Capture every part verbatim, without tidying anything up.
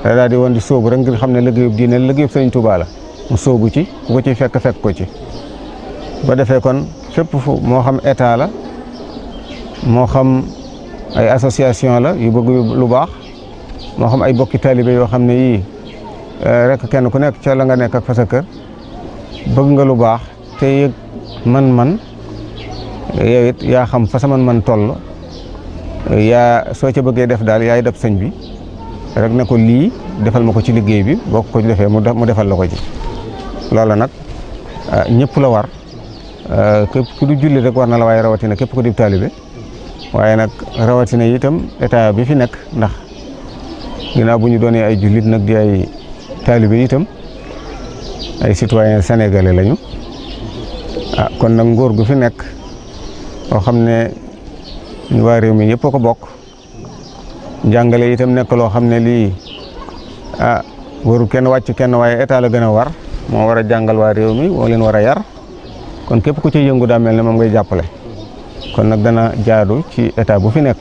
da daal di woon di sóobu rek ngir xam ne liggéeyub diine liggéeyub Sëriñ Tuubaa la mu sóobu ci ku ko ci fekk fekk ko ci ba defee kon fépp fu moo xam état la moo xam ay association la yu bëgg lu baax moo xam ay bokki taalibe yoo xam ne yii rek kenn ku nekk ca la nga nekk ak fa sa kër bëgg nga lu baax te yëg man-man yow it yaa xam fa sa man-man toll yaa soo ca bëggee def daal yaay def sëñ bi rek ne ko lii defal ma ko ci liggéey bi boo ko defee mu defal la ko ci loolu nag ñëpp la war képp ku du julli rek war na la waaye rawatina képp ku di taalibe waaye nag rawatina itam état bi fi nekk ndax ginnaaw bu ñu doonee ay jullit nag di ay taalibe itam ay citoyen sénégalais lañu ah kon nag nguur gu fi nekk boo xam ne ñu waa réew mi yëpp a ko bokk njàngale itam nekk loo xam ne lii ah waru kenn wàcc kenn waaye état la gën a war moo war a jàngal waa réew mi moo leen war a yar kon képp ku ci yëngu daa mel ne moom ngay jàppale kon nag dana jaadu ci état bu fi nekk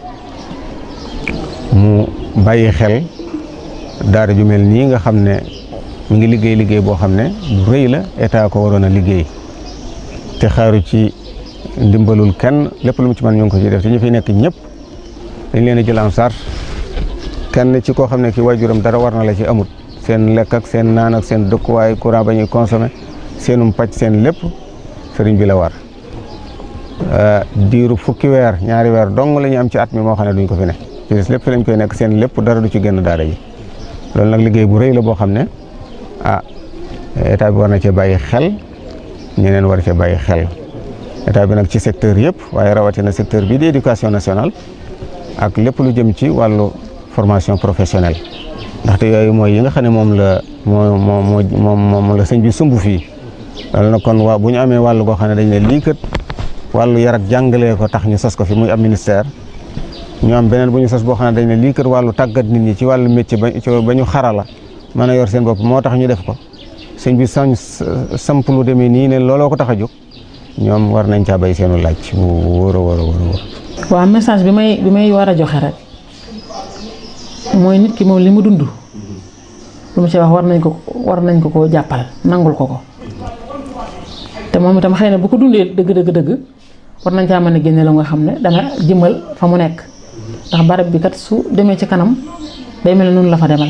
mu bàyyi xel daara ju mel nii nga xam ne mu ngi liggéey liggéey boo xam ne bu rëy la état ko waroon a liggéey te xaaru ci ndimbalul kenn lépp lu mu ci mën ñu ngi ko ci def te ñu fi nekk ñëpp dañ leen a jël en charge kenn ci koo xam ne ki waajuram dara war na la ci amut seen lekk ak seen naan ak seen dëkkuwaay courant ba ñuy consommé seenum pàcc seen lépp sëriñ bi la war diiru fukki weer ñaari weer dong la ñu am ci at mi moo xam ne duñ ko fi ne ci des lépp fi lañ koy nekk seen lépp dara du ci génn daara yi loolu nag liggéey bu rëy la boo xam ne ah état bi war na cee bàyyi xel ñeneen war cee bàyyi xel état bi nag ci secteur yëpp waaye rawatina secteur bii di éducation nationale ak lépp lu jëm ci wàllu formation professionnelle ndaxte yooyu mooy yi nga xam ne moom la moo moo moo moom la sëñ bi sumb fii loolu nag kon waa bu ñu amee wàllu goo xam ne dañ ne lii kat wàllu yar ak jàngalee ko tax ñu sos ko fi muy am ministère ñu am beneen bu ñu sos boo xam ne dañ ne lii kat wàllu tàggat nit ñi ci wàllu métier ba ñu xarala mën a yor seen bopp moo tax ñu def ko sëñ bi sañ samp lu demee nii ne looloo ko tax a jóg ñoom war nañ caa bay seenu laaj bu wóor a wóor a wóor a wóor. waaw message bi may bi may war a joxe rek mooy nit ki moom li mu dund lu mu ci wax war nañ ko war nañ ko koo jàppal nangul ko ko te moom itam xëy na bu ko dundee dëgg dëgg dëgg war nañ caa mën a génne la nga xam ne dana jëmal fa mu nekk ndax barab bi kat su demee ci kanam day mel ne noonu la fa demal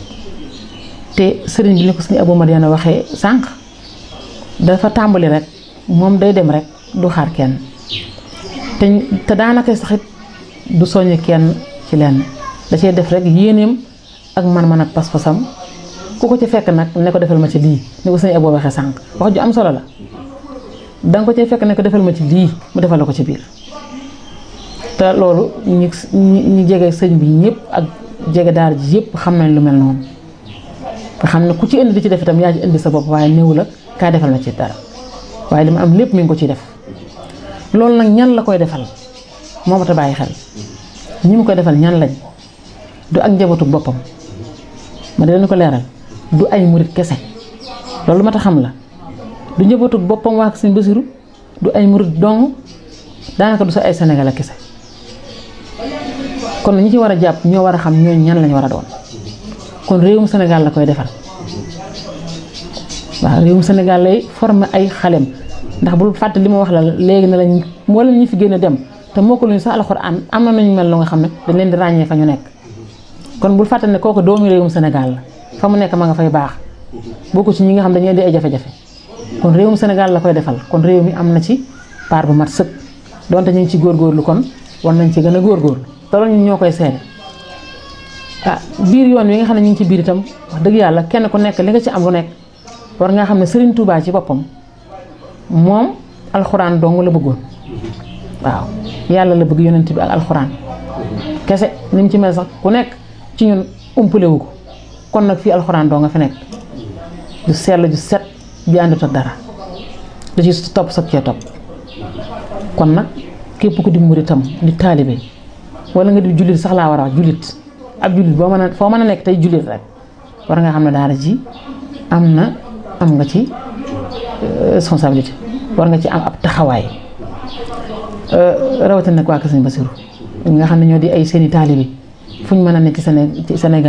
te sëriñ bi ni ko suñu Abou Madiana waxee sànq dafa tàmbali rek moom day dem rek du xaar kenn te te daanaka saxit du soññ kenn ci lenn da cee def rek yéeneem ak man-man ak pas-pasam ku ko ci fekk nag ne ko defal ma ci lii ni ko suñu Abou waxee sànq wax ju am solo la danga ko ci fekk ne ko defal ma ci lii mu defal la ko ci biir te loolu ñi ñi jege sëñ bi ñëpp ak jege daara ji yëpp xam nañ lu mel noonu nga xam ne ku ci indi di ci def itam yaa ci indi sa bopp waaye néew la kaa defal ma ci dara waaye li ma am lépp mi ngi ko ciy def loolu nag ñan la koy defal moo mat a bàyyi xel ñi mu koy defal ñan lañ du ak njabootu boppam ma di leen ko leeral du ay murit kese loolu mat a xam la du njabootu boppam waa Sëñ Basiru du ay murit dong daanaka du sa ay Sénégal kese kon ñi ci war a jàpp ñoo war a xam ñooñu ñan lañ war a doon kon réewum Sénégal la koy defal waaw réewum Sénégal lay former ay xalem ndax bul fàtte li ma wax la léegi ne lañ mboolem ñi fi gën a dem te moo ko luñu sax alxuraan am na nañu mel lu nga xam ne dañ leen di ràññee fa ñu nekk kon bul fàtte ne kooku doomu réewum Sénégal la fa mu nekk ma nga fay baax bokku ci ñi nga xam dañuy di ay jafe-jafe kon réewum Sénégal la koy defal kon réew mi am na ci part bu mat sëkk donte ñu ngi ci góorgóorlu kon war nañ ci gën a góorgóorlu te loolu ñun ñoo koy seede ah biir yoon wi nga xam ne ñu ngi ci biir itam wax dëgg yàlla kenn ku nekk li nga ci am lu nekk war nga xam ne Serigne Touba ci boppam moom alxuraan dong la bëggoon waaw yàlla la bëgg yonent bi ak alxuraan kese ni mu ci mel sax ku nekk ci ñun umpale wu ko kon nag fii alxuraan doo nga fi nekk du sell ju set bi àndut ak dara da ci topp soog cee topp kon nag képp ku di muritam di taalibe wala nga di jullit sax laa war a wax jullit ab jullit boo mën a foo mën a nekk tey jullit rek war nga xam ne daara ji am na am nga ci responsabilité war nga ci am ab taxawaay rawatina nag waa Kër Sëñ Basiru nga xam ne ñoo di ay seeni taalibe fu ñu mën a nekk ci Sénégal